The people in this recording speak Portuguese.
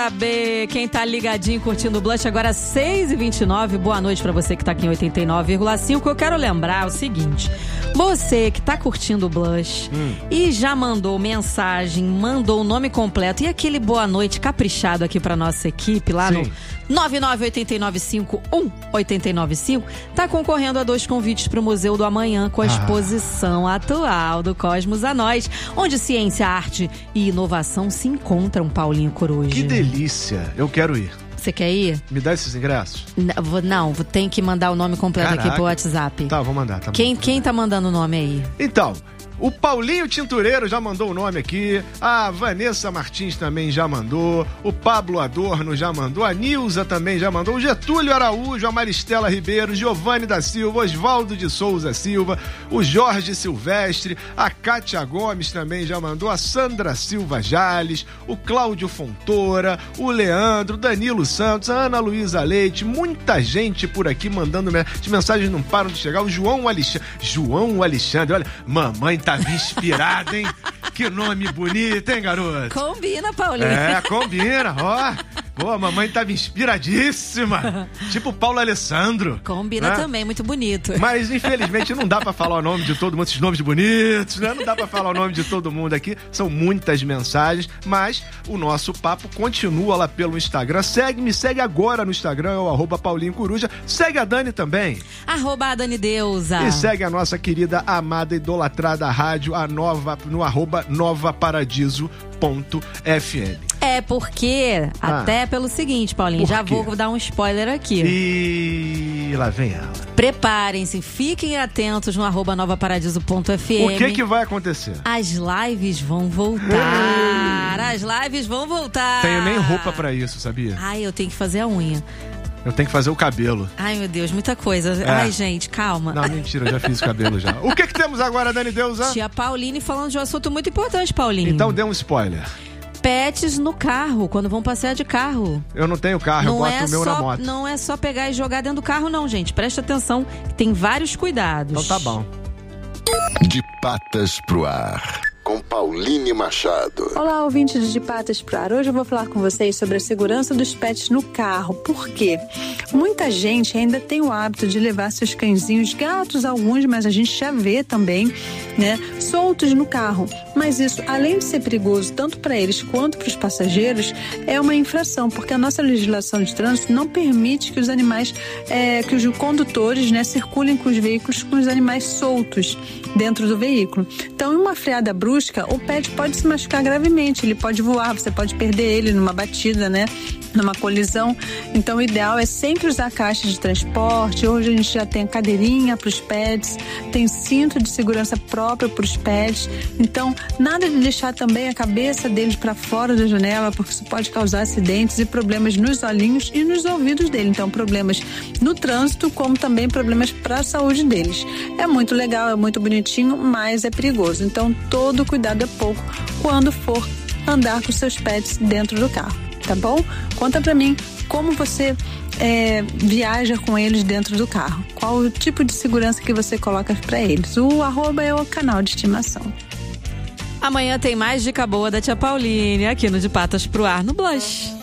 saber quem tá ligadinho curtindo o Blush agora 6h29. Boa noite pra você que tá aqui em 89,5. Eu quero lembrar o seguinte: você que tá curtindo o Blush e já mandou mensagem, mandou o nome completo e aquele boa noite caprichado aqui pra nossa equipe lá no 998951895, tá concorrendo a 2 convites pro Museu do Amanhã com a exposição atual do Cosmos a Nós, onde ciência, arte e inovação se encontram, Paulinho Coruja. Que delícia! Eu quero ir. Você quer ir? Me dá esses ingressos? Não, tem que mandar o nome completo. Caraca. Aqui pro WhatsApp. Tá, vou mandar. Tá quem tá mandando o nome aí? Então, o Paulinho Tintureiro já mandou o nome aqui, a Vanessa Martins também já mandou, o Pablo Adorno já mandou, a Nilza também já mandou, o Getúlio Araújo, a Maristela Ribeiro, Giovanni da Silva, Osvaldo de Souza Silva, o Jorge Silvestre, a Kátia Gomes também já mandou, a Sandra Silva Jales, o Cláudio Fontoura, o Leandro, Danilo Santos, a Ana Luísa Leite, muita gente por aqui mandando as mensagens não param de chegar, o João Alexandre, olha, mamãe tá inspirada, hein? Que nome bonito, hein, garoto? Combina, Paulinho. Combina, ó. Pô, a mamãe tava inspiradíssima. Tipo Paulo Alessandro. Combina também, muito bonito. Mas, infelizmente, não dá pra falar o nome de todo mundo, esses nomes bonitos, né? Não dá pra falar o nome de todo mundo aqui. São muitas mensagens, mas o nosso papo continua lá pelo Instagram. Me segue agora no Instagram, é o @Paulinho Coruja. Segue a Dani também. @DaniDeusa. E segue a nossa querida, amada, idolatrada rádio, a Nova, no @NovaParadiso.fm. É porque, até pelo seguinte, Paulinho, já vou dar um spoiler aqui. E lá vem ela. Preparem-se, fiquem atentos no @NovaParadiso.fm. O que vai acontecer? As lives vão voltar. As lives vão voltar. Tenho nem roupa pra isso, sabia? Ai, eu tenho que fazer a unha. Eu tenho que fazer o cabelo. Ai, meu Deus, muita coisa. Ai, gente, calma. Não, mentira, eu já fiz o cabelo já. O que temos agora, Dani Deusa? Tia Pauline falando de um assunto muito importante, Paulinho. Então dê um spoiler. Pets no carro, quando vão passear de carro. Eu não tenho carro, eu boto o meu na moto. Não é só pegar e jogar dentro do carro, não, gente. Presta atenção, tem vários cuidados. Então tá bom. De Patas pro Ar, com Pauline Machado. Olá, ouvintes de Patas pro Ar. Hoje eu vou falar com vocês sobre a segurança dos pets no carro. Por quê? Muita gente ainda tem o hábito de levar seus cãezinhos, gatos alguns, mas a gente já vê também, né, soltos no carro. Mas isso, além de ser perigoso tanto para eles quanto para os passageiros, é uma infração, porque a nossa legislação de trânsito não permite que os animais, que os condutores, né, circulem com os veículos com os animais soltos dentro do veículo. Então, em uma freada brusca, o pet pode se machucar gravemente, ele pode voar, você pode perder ele numa batida, né, numa colisão. Então, o ideal é sempre usar caixa de transporte. Hoje a gente já tem cadeirinha para os pets, tem cinto de segurança próprio para os pets. Então, nada de deixar também a cabeça deles para fora da janela, porque isso pode causar acidentes e problemas nos olhinhos e nos ouvidos dele. Então, problemas no trânsito, como também problemas para a saúde deles. É muito legal, é muito bonitinho, mas é perigoso. Então, todo cuidado é pouco quando for andar com seus pets dentro do carro. Tá bom? Conta pra mim como você viaja com eles dentro do carro. Qual o tipo de segurança que você coloca pra eles? O @ é o canal de estimação. Amanhã tem mais dica boa da tia Pauline aqui no De Patas pro Ar no Blush.